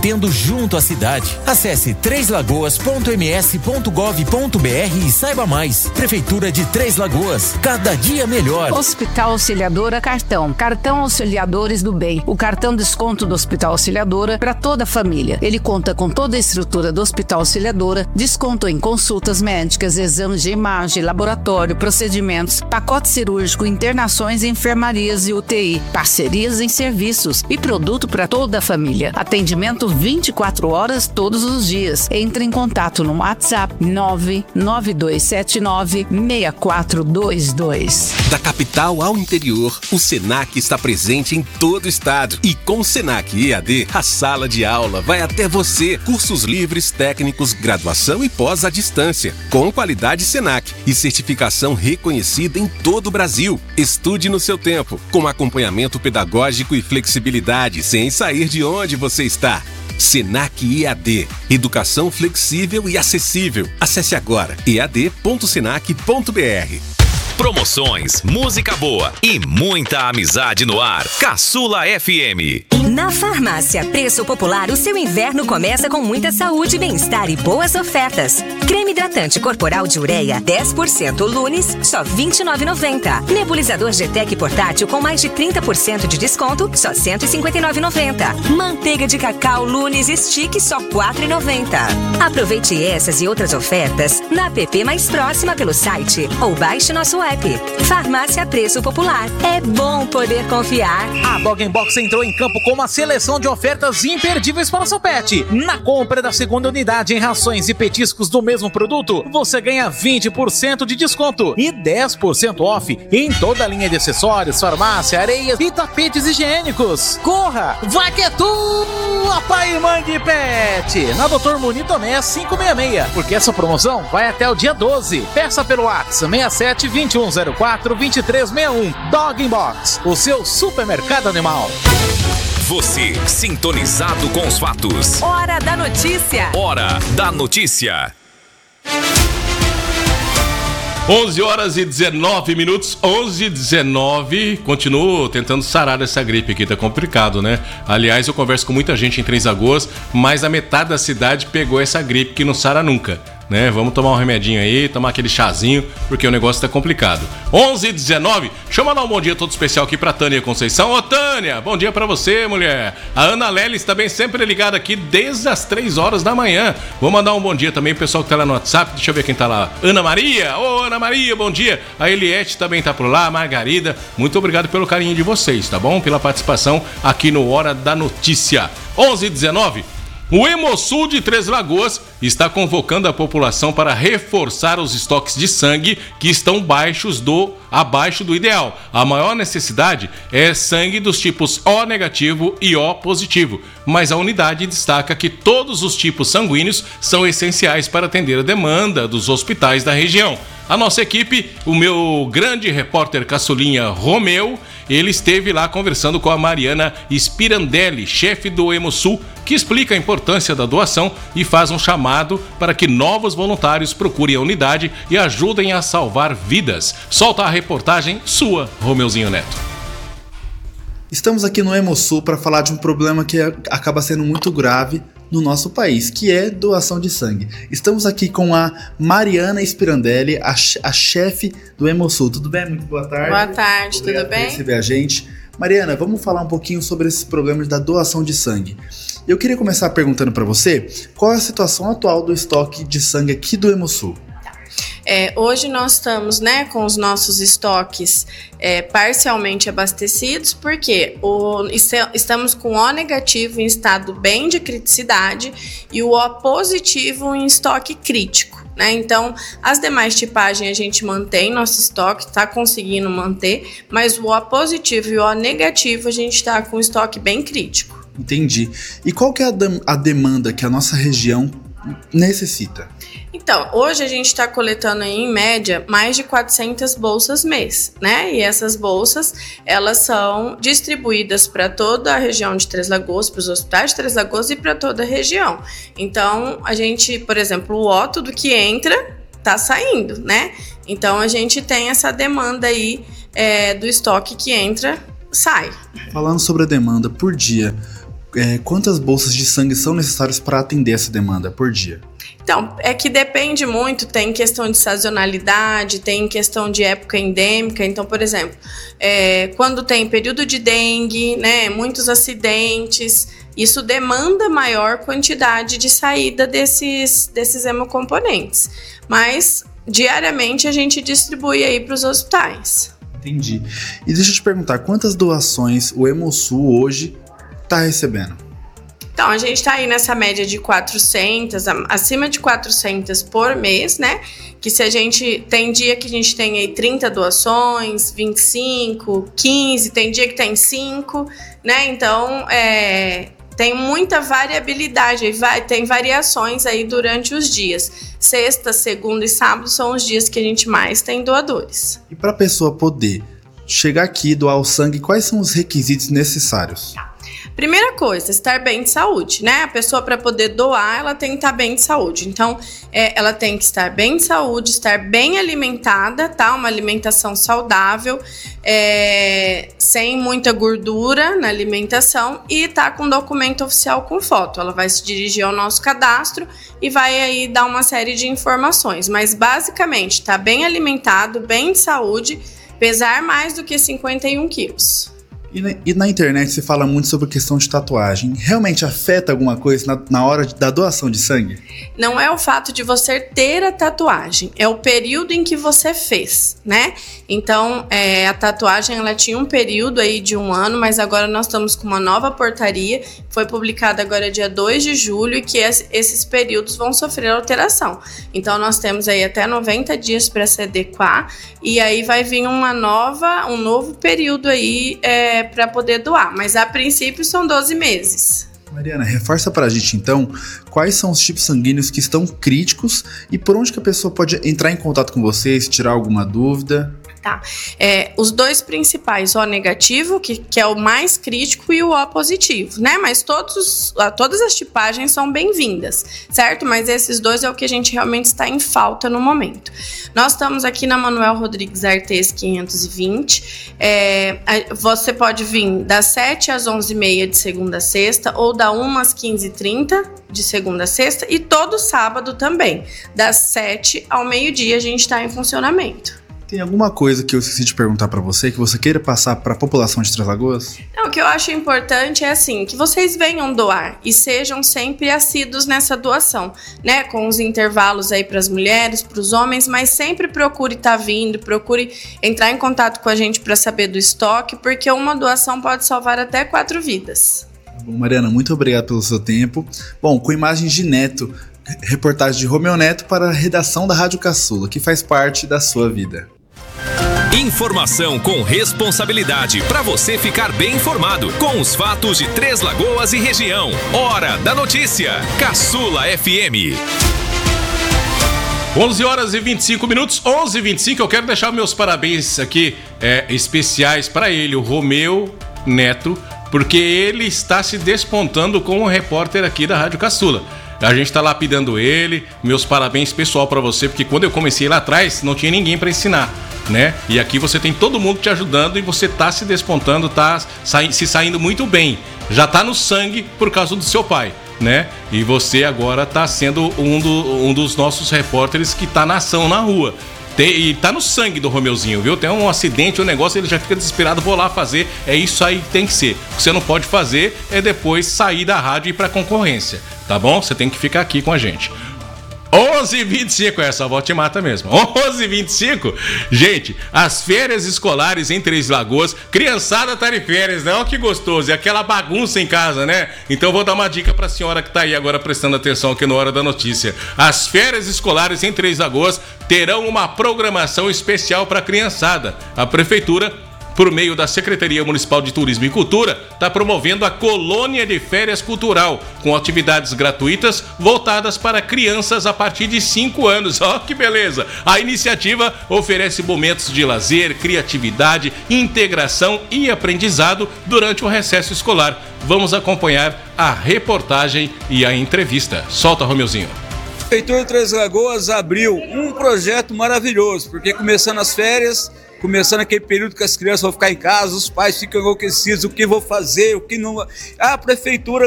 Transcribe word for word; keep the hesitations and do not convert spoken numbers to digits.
desenvolvendo junto à cidade. Acesse três lagoas ponto m s ponto gov ponto b r e saiba mais. Prefeitura de Três Lagoas, cada dia melhor. Hospital Auxiliadora Cartão. Cartão Auxiliadores do Bem. O cartão desconto do Hospital Auxiliadora para toda a família. Ele conta com toda a estrutura do Hospital Auxiliadora, desconto em consultas médicas, exames de imagem, laboratório, procedimentos, pacote cirúrgico, internações em enfermarias e U T I, parcerias em serviços e produto para toda a família. Atendimento vinte e quatro horas todos os dias. Entre em contato no WhatsApp nove nove dois sete nove seis quatro dois dois. Da capital ao interior, o Senac está presente em todo o estado. E com o Senac E A D, a sala de aula vai até você. Cursos livres, técnicos, graduação e pós à distância. Com qualidade Senac e certificação reconhecida em todo o Brasil. Estude no seu tempo, com acompanhamento pedagógico e flexibilidade, sem sair de onde você está. Senac E A D. Educação flexível e acessível. Acesse agora e a d ponto senac ponto b r. Promoções, música boa e muita amizade no ar. Caçula F M. Na Farmácia Preço Popular, o seu inverno começa com muita saúde, bem-estar e boas ofertas. Creme hidratante corporal de ureia, dez por cento Lunes, só vinte e nove reais e noventa centavos. Nebulizador G-Tec portátil com mais de trinta por cento de desconto, só cento e cinquenta e nove reais e noventa centavos. Manteiga de cacau Lunes Stick, só quatro reais e noventa centavos. Aproveite essas e outras ofertas na app mais próxima pelo site ou baixe nosso app. Farmácia Preço Popular. É bom poder confiar. A Dog Box entrou em campo com uma seleção de ofertas imperdíveis para o seu pet. Na compra da segunda unidade em rações e petiscos do mesmo produto, você ganha vinte por cento de desconto e dez por cento off em toda a linha de acessórios, farmácia, areias e tapetes higiênicos. Corra! Vai que é tua, pai e mãe de pet! Na doutor Muniz Tomé quinhentos e sessenta e seis, porque essa promoção vai até o dia doze. Peça pelo WhatsApp seis sete dois um zero quatro dois três seis um. Dog Box, o seu supermercado animal. Você sintonizado com os fatos. Hora da notícia. Hora da notícia. onze horas e dezenove minutos, onze e dezenove. Continuo tentando sarar dessa gripe aqui, tá complicado, né? Aliás, eu converso com muita gente em Três Lagoas, mas a metade da cidade pegou essa gripe que não sara nunca, né? Vamos tomar um remedinho aí, tomar aquele chazinho, porque o negócio tá complicado. onze e dezenove, deixa eu mandar um bom dia todo especial aqui pra Tânia Conceição. Ô Tânia, bom dia pra você, mulher. A Ana Lelis também sempre ligada aqui desde as três horas da manhã. Vou mandar um bom dia também pro pessoal que tá lá no WhatsApp, deixa eu ver quem tá lá. Ana Maria, ô Ana Maria, bom dia. A Eliette também tá por lá, a Margarida. Muito obrigado pelo carinho de vocês, tá bom? Pela participação aqui no Hora da Notícia. onze e dezenove. O Hemosul de Três Lagoas está convocando a população para reforçar os estoques de sangue que estão baixos do, abaixo do ideal. A maior necessidade é sangue dos tipos O negativo e O positivo, mas a unidade destaca que todos os tipos sanguíneos são essenciais para atender a demanda dos hospitais da região. A nossa equipe, o meu grande repórter caçulinha Romeu, ele esteve lá conversando com a Mariana Spirandelli, chefe do Hemosul, que explica a importância da doação e faz um chamado para que novos voluntários procurem a unidade e ajudem a salvar vidas. Solta a reportagem sua, Romeuzinho Neto. Estamos aqui no Hemosul para falar de um problema que acaba sendo muito grave no nosso país, que é doação de sangue. Estamos aqui com a Mariana Spirandelli, a, a chefe do Hemosul. Tudo bem? Muito boa tarde. Boa tarde, Obrigado tudo bem? Por receber a gente. Mariana, vamos falar um pouquinho sobre esses problemas da doação de sangue. Eu queria começar perguntando para você qual é a situação atual do estoque de sangue aqui do Hemosul. É, hoje nós estamos, né, com os nossos estoques é, parcialmente abastecidos, porque o, estamos com o O negativo em estado bem de criticidade e o O positivo em estoque crítico, né? Então, as demais tipagens a gente mantém nosso estoque, está conseguindo manter, mas o O positivo e o O negativo a gente está com estoque bem crítico. Entendi. E qual que é a, dem- a demanda que a nossa região necessita? Então, hoje a gente está coletando aí, em média, mais de quatrocentas bolsas mês, né? E essas bolsas, elas são distribuídas para toda a região de Três Lagoas, para os hospitais de Três Lagoas e para toda a região. Então, a gente, por exemplo, o O, tudo que entra, tá saindo, né? Então, a gente tem essa demanda aí é, do estoque que entra, sai. Falando sobre a demanda por dia, é, quantas bolsas de sangue são necessárias para atender essa demanda por dia? Então, é que depende muito, tem questão de sazonalidade, tem questão de época endêmica. Então, por exemplo, é, quando tem período de dengue, né, muitos acidentes, isso demanda maior quantidade de saída desses, desses hemocomponentes. Mas, diariamente, a gente distribui aí para os hospitais. Entendi. E deixa eu te perguntar, quantas doações o Hemosul hoje está recebendo? Então, a gente está aí nessa média de quatrocentas, acima de quatrocentas por mês, né? Que se a gente, tem dia que a gente tem aí trinta doações, vinte e cinco, quinze, tem dia que tem cinco, né? Então, é, tem muita variabilidade, vai, tem variações aí durante os dias. Sexta, segunda e sábado são os dias que a gente mais tem doadores. E para a pessoa poder chegar aqui e doar o sangue, quais são os requisitos necessários? Primeira coisa, estar bem de saúde, né? A pessoa, para poder doar, ela tem que estar bem de saúde. Então, é, ela tem que estar bem de saúde, estar bem alimentada, tá? Uma alimentação saudável, é, sem muita gordura na alimentação e estar com documento oficial com foto. Ela vai se dirigir ao nosso cadastro e vai aí dar uma série de informações. Mas, basicamente, estar bem alimentado, bem de saúde, pesar mais do que cinquenta e um quilos. E na, e na internet se fala muito sobre a questão de tatuagem. Realmente afeta alguma coisa na, na hora de, da doação de sangue? Não é o fato de você ter a tatuagem, é o período em que você fez, né? Então, é, a tatuagem, ela tinha um período aí de um ano, mas agora nós estamos com uma nova portaria, foi publicada agora dia dois de julho, e que esses períodos vão sofrer alteração. Então, nós temos aí até noventa dias para se adequar, e aí vai vir uma nova, um novo período aí, é, para poder doar, mas a princípio são doze meses. Mariana, reforça pra gente então quais são os tipos sanguíneos que estão críticos e por onde que a pessoa pode entrar em contato com vocês, tirar alguma dúvida. Tá. É, os dois principais, O negativo, que, que é o mais crítico, e o O positivo, né? Mas todos, todas as tipagens são bem-vindas, certo? Mas esses dois é o que a gente realmente está em falta no momento. Nós estamos aqui na Manuel Rodrigues Artes quinhentos e vinte. É, você pode vir das sete às onze e meia de segunda a sexta, ou da uma às quinze e trinta de segunda a sexta, e todo sábado também, das sete ao meio-dia a gente está em funcionamento. Tem alguma coisa que eu esqueci de perguntar pra você, que você queira passar para a população de Três Lagoas? Não, o que eu acho importante é assim, que vocês venham doar e sejam sempre assíduos nessa doação, né? Com os intervalos aí para as mulheres, para os homens, mas sempre procure estar tá vindo, procure entrar em contato com a gente para saber do estoque, porque uma doação pode salvar até quatro vidas. Bom, Mariana, muito obrigado pelo seu tempo. Bom, com imagens de Neto, reportagem de Romeu Neto para a redação da Rádio Caçula, que faz parte da sua vida. Informação com responsabilidade para você ficar bem informado com os fatos de Três Lagoas e região. Hora da notícia. Caçula F M. onze horas e vinte e cinco minutos, onze e vinte e cinco. Eu quero deixar meus parabéns aqui é, especiais para ele, o Romeu Neto, porque ele está se despontando como repórter aqui da Rádio Caçula. A gente tá lapidando ele, meus parabéns pessoal pra você, porque quando eu comecei lá atrás não tinha ninguém pra ensinar, né? E aqui você tem todo mundo te ajudando e você tá se despontando, tá sa- se saindo muito bem. Já tá no sangue por causa do seu pai, né? E você agora tá sendo um, do, um dos nossos repórteres que tá na ação na rua. Tem, e tá no sangue do Romeuzinho, viu? Tem um acidente, um negócio, ele já fica desesperado, vou lá fazer. É isso aí que tem que ser. O que você não pode fazer é depois sair da rádio e ir pra concorrência, tá bom? Você tem que ficar aqui com a gente. onze e vinte e cinco, essa avó te mata mesmo. onze e vinte e cinco, gente, as férias escolares em Três Lagoas, criançada tá de férias, né? Olha que gostoso, é aquela bagunça em casa, né? Então eu vou dar uma dica pra senhora que tá aí agora prestando atenção aqui na Hora da Notícia. As férias escolares em Três Lagoas terão uma programação especial pra criançada. A prefeitura, por meio da Secretaria Municipal de Turismo e Cultura, está promovendo a Colônia de Férias Cultural, com atividades gratuitas voltadas para crianças a partir de cinco anos. Ó, que beleza! A iniciativa oferece momentos de lazer, criatividade, integração e aprendizado durante o recesso escolar. Vamos acompanhar a reportagem e a entrevista. Solta, Romeuzinho. A Prefeitura de Três Lagoas abriu um projeto maravilhoso, porque começando as férias, começando aquele período que as crianças vão ficar em casa, os pais ficam enlouquecidos, o que vou fazer, o que não... A Prefeitura